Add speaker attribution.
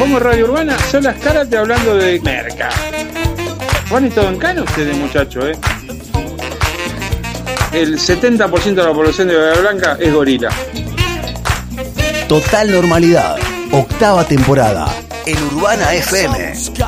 Speaker 1: pongo Radio Urbana, son las Karate hablando de merca. Van y todo en cana ustedes, muchachos, El 70% de la población de Bahía Blanca es gorila.
Speaker 2: Total Normalidad, 8ª temporada, en Urbana FM.